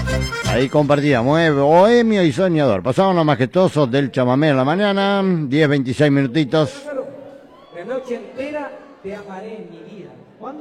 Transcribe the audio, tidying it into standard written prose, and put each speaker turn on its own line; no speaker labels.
Ahí compartíamos, Bohemio y Soñador. Pasaban los majestuosos del chamamé en la mañana, 10, 26 minutitos.
La noche entera te amaré en mi vida.